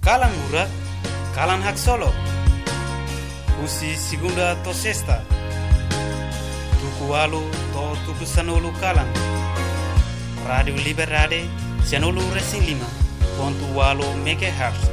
Kalan Murat, Kalan Hak Solo, Usi Segunda to Sesta, Tuku Walu to Tuku Sanolu Kalan, Radio Liberade, Sanolu Racing Lima, Pontu Walu Megahertz.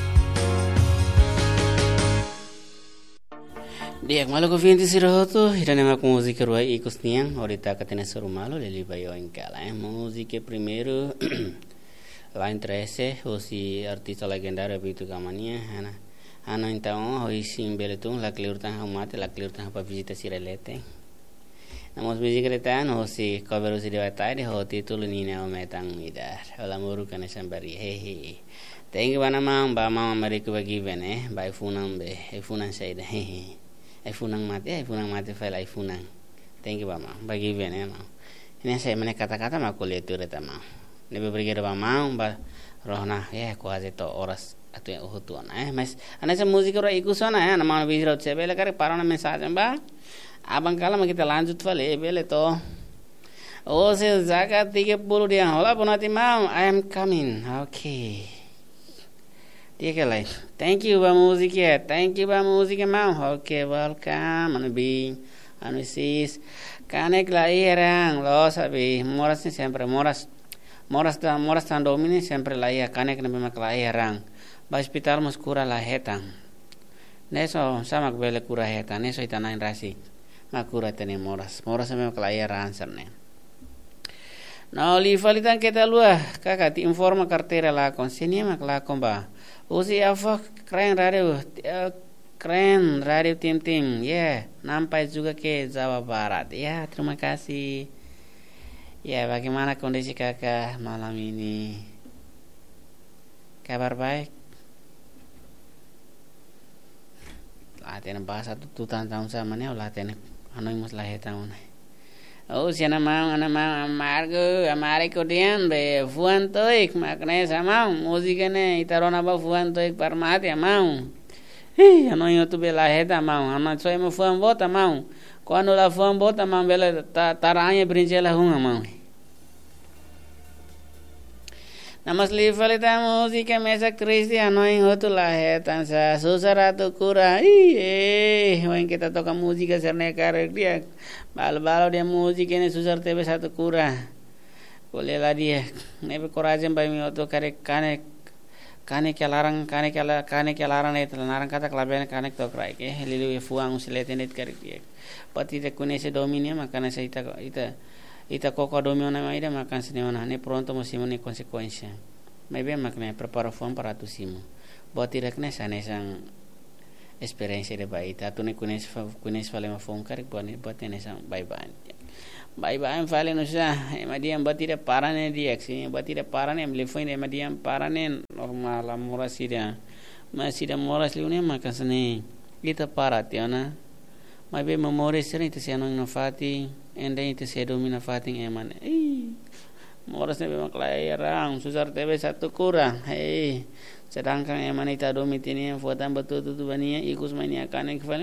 Diak malu ko finti siroto hirane mak música ruai ikus niang horita katene soru malo leli bayo enkala música primeiro lá em 13 osi artista legendário Bitu Kamania ana então hoje sim beletung la kliurtan hamate la kliurtan pa visita sirelete namos musica retan osi cover osi devatai ho título ni na metang midar ola muru kana sambari hehe tengi bana ba mama ameriku bagi bene bai funang be e funang saida hehe ai funang mate file ai funang thank you mama bagi bene ma ini saya mana kata-kata ma kuliah tu reta ma nebe bergera ba ma ba rohna ya quase to horas atu yang uhutuan mas ana sa musik ro ikusona ya nama bisro sebele kare parana mensagem ba abang kala ma kita lanjut fale bele to oh se zakat 30 dia hola bonati ma I am coming okay dia kelai thank you ba musik mau okay welcome anu bi anu sis kanek la irang lo sabi moras sempre moras tan domini sempre la ia kanek na bima la irang ba hospital mos cura la hetang neso sama bele cura hetang neso itanain rasi ma cura tene moras me la irang serne no li falitan kita lua kakak ti informa cartera la consenia mak la komba usi apa keren radio tim nampai juga ke Jawa Barat ya terima kasih ya bagaimana kondisi kakak malam ini kabar baik latihan bahasa tu tahun sama nih latihan anu mus lahetan oh si ana mau amargo amare kodian be fuan toik makne sama musika ne itarona ba fuan toik parmati mau ano yo tu bela heda mau ana soy mo fuan bota mau quando la fuan bota mau bela taranha brinjela hunga mau namas li falita musika mesa cristiano en hotu la hetan sa susara tu cura wen kita toca música serne karek dia bal dia musik ini susar tebe satu cura boleh lah dia nebe corajem bai mi oto karek kane ke larang itu larang kata kelaben kane to krai ke lilu fuang usiletenet karek dia pati de kunese domini makana sa ita koko domiona maida makan seneona ne pronto musimone konsekuensia maybe makne preparo fon para tu simo boti rekne sanesang esperienza de baita tu ne kunes fale ma fon kar buat ne sang bye fale no sa emadiam boti de parane di aksi boti de parane mlefoin emadiam parane normal amorasida masida moras liune makan sene ita parationa maybe memori sering itu siano nafati ende itu saya domina fating eman moras ne memang kelahiran susar tebe satu kurang sedangkan eman itu domit ini fotan betul tu bania ikus mania kanek fale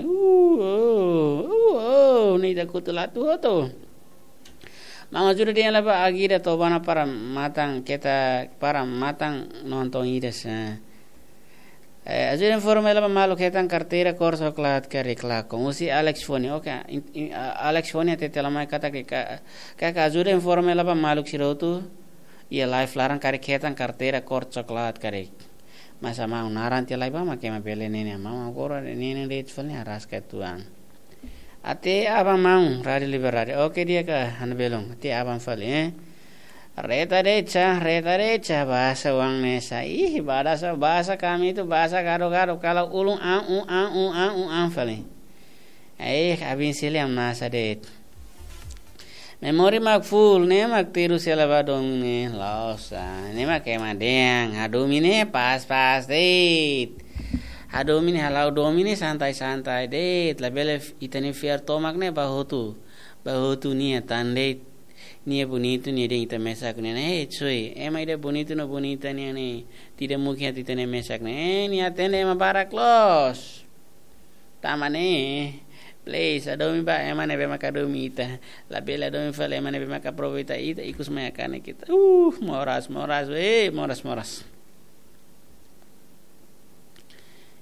ni da kutulatu to mama sudah dia laba agira to bana para matang nonton ides Ajudan formela malu ketan cartera corso clat caricla con usi Alex Foni Alex Foni te la mai kata ke ka ajudan formela malu sirotu ia live larang ketan cartera corso clat caric masa mau naran te laiba ma ke ma bele nene mama gora nene det foni aras ke tuang ate aba mau radio liberare oke dia ka han belong ate abang fali Reta derecha bahasa uang mesa bahasa kami itu bahasa garo kalau ulung fali abin siliam nasa det memori mak full ne mak tiru selaba domine lausa ne mak kemadeang adomine pas det adomine halau domine santai det labele itani fiar tomak ne bahutu nia tande Nia bonito nia de ita mesak ne cuy emang ida bonito no bonita nia ne tidak mungkin ita ne mesak ne nia tende ema bara close tamane please adomi ba emang ne be makadomi ita la bela adomi fale emang ne be makaprovita ita ikus mayakane kita moras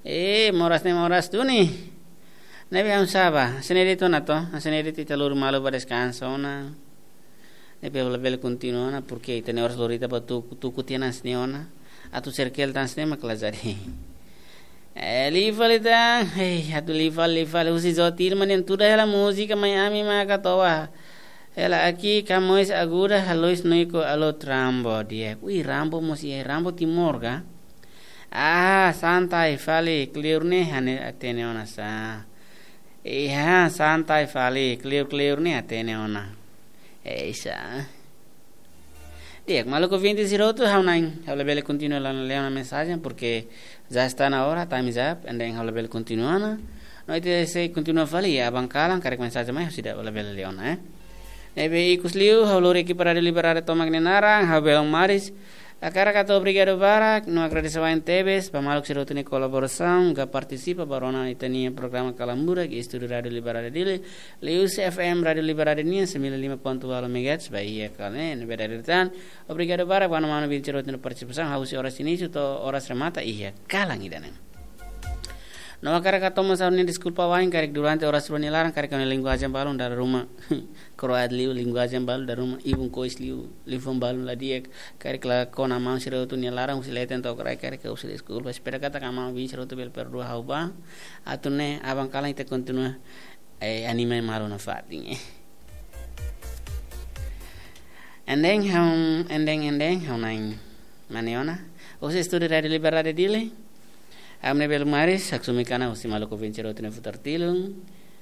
moras tu ni. Nabi ang saba, senedito na to, senedito talur malo ba descanso na. Nabi level continuo na porque tem horas lorita pa tu kutianas neona, atu cerkel tan snema klazari. Lifalita, atu lifal usi zotir manen tu ela música Miami maka toa. Ela aqui camois agora halois noiko alo trambo dia. Ui rambo mosi rambo timorga. Santai fali clear ne hane atene ona sa. Santai fali clear ne atene ona. Isa. Diak, malo que 20 siroto haunain. Habla bele continua la leer una mensaje porque ya está na hora, time is up, and then habla bele continuana. No ite se continua fali abankalan karek mensaje mai sida habla bele leona Nebe ikusliu hauluri ki para deliberare tomak nenarang habelong maris akara kato obrigado barak no agradeceva em Tebes pamaluk siroto ni colaboração ga participa barona itania programa Kalambura que estudo radio liberare dele Leus FM radio liberare nia 95.8 MHz Bahia kane nebe daritan obrigado barak wana mano bil siroto ni participação hausi horas início to horas remata iya kalang idanen No akara katomo sauni desculpa wain karek durante horas ronilaran karek kami linguagem balon dari rumah kroat liu linguagem balon dari rumah ibung kois liu livon balon la diek karek la kona mau sira tu nilaran usi leten to karek usi desculpa espera kata kama bi sira tu bel perdu hauba atune abang kala ite continua anime malo na fating endeng how nine maniona usi estudo radio liberare dile Amne bel maris saksumikana usi malo ko vencero tene futar tilung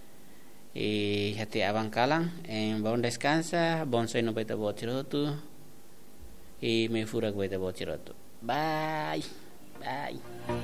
hati abang kalang bon descansa bon soy no baita bochirotu me fura baita bochirotu bye